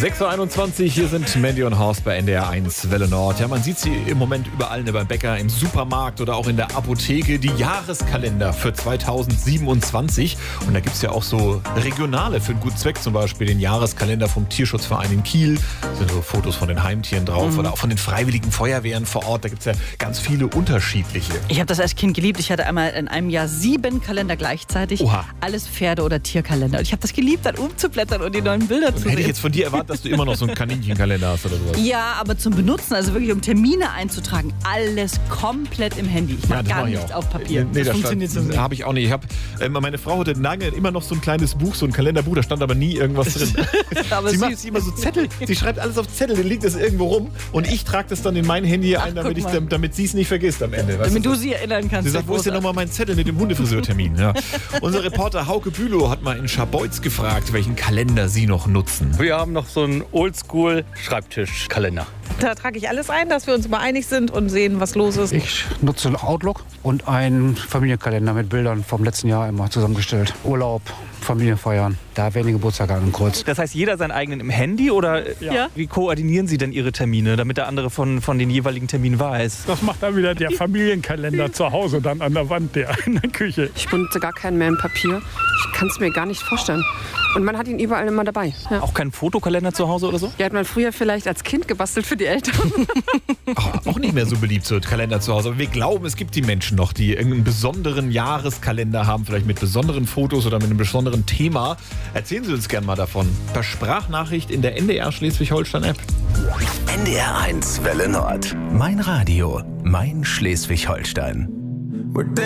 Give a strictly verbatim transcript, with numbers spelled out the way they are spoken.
sechs Uhr einundzwanzig, hier sind Mandy und Horst bei N D R eins Welle Nord. Ja, man sieht sie im Moment überall, ne, beim Bäcker, im Supermarkt oder auch in der Apotheke. Die Jahreskalender für zweitausendsiebenundzwanzig. Und da gibt es ja auch so regionale für einen guten Zweck, zum Beispiel den Jahreskalender vom Tierschutzverein in Kiel. Da sind so Fotos von den Heimtieren drauf, mhm. oder auch von den freiwilligen Feuerwehren vor Ort. Da gibt es ja ganz viele unterschiedliche. Ich habe das als Kind geliebt. Ich hatte einmal in einem Jahr sieben Kalender gleichzeitig. Oha. Alles Pferde- oder Tierkalender. Und ich habe das geliebt, dann umzublättern und die neuen Bilder und zu hätte sehen. ich jetzt von dir erwartet, dass du immer noch so einen Kaninchenkalender hast oder sowas. Ja, aber zum Benutzen, also wirklich um Termine einzutragen, alles komplett im Handy. Ich mache Ja, gar mach ich nichts auch. auf Papier. Nee, nee, das das funktioniert so nicht. Habe ich auch nicht. Ich hab, äh, meine Frau hatte lange immer noch so ein kleines Buch, so ein Kalenderbuch, da stand aber nie irgendwas drin. aber sie süß. macht sie immer so Zettel, sie schreibt alles auf Zettel, dann liegt das irgendwo rum und ich trage das dann in mein Handy Ach, ein, damit, ich, mal. damit sie es nicht vergisst am Ende. Damit weißt du sie erinnern kannst. Sie sagt, wo ist denn nochmal mein Zettel mit dem Hundefriseurtermin? Ja. Unser Reporter Hauke Bülow hat mal in Scharbeutz gefragt, welchen Kalender sie noch nutzen. Wir haben noch so einen Oldschool-Schreibtischkalender. Da trage ich alles ein, dass wir uns mal einig sind und sehen, was los ist. Ich nutze einen Outlook und einen Familienkalender mit Bildern vom letzten Jahr immer zusammengestellt. Urlaub, Familienfeiern, da werden die Geburtstage angekreuzt. Das heißt, jeder seinen eigenen im Handy oder Ja. wie koordinieren Sie denn Ihre Termine, damit der andere von, von den jeweiligen Terminen weiß? Das macht dann wieder der Familienkalender zu Hause, dann an der Wand, der in der Küche. Ich benutze gar keinen mehr in Papier. Ich kann es mir gar nicht vorstellen. Und man hat ihn überall immer dabei. Ja. Auch keinen Fotokalender zu Hause oder so? Die hat man früher vielleicht als Kind gebastelt für die Eltern. Oh, auch nicht mehr so beliebt, so Kalender zu Hause. Aber wir glauben, es gibt die Menschen noch, die irgendeinen besonderen Jahreskalender haben, vielleicht mit besonderen Fotos oder mit einem besonderen Thema. Erzählen Sie uns gerne mal davon. Per Sprachnachricht in der N D R Schleswig-Holstein-App. N D R eins Welle Nord. Mein Radio. Mein Schleswig-Holstein.